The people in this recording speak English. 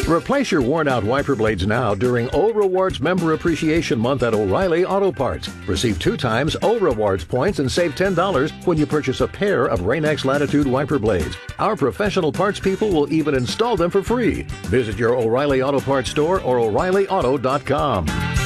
Replace your worn-out wiper blades now during O Rewards Member Appreciation Month at O'Reilly Auto Parts. Receive 2 times O Rewards points and save $10 when you purchase a pair of Rain-X Latitude wiper blades. Our professional parts people will even install them for free. Visit your O'Reilly Auto Parts store or O'ReillyAuto.com.